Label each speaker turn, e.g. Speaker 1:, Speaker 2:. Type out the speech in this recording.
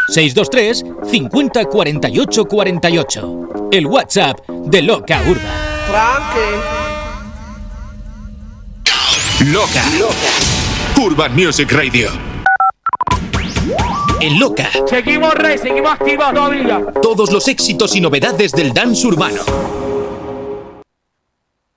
Speaker 1: 623 50 48 48. El WhatsApp de Loca Urban. Loca. Urban Music Radio. En Loca.
Speaker 2: Seguimos activos todavía.
Speaker 1: Todos los éxitos y novedades del dance urbano.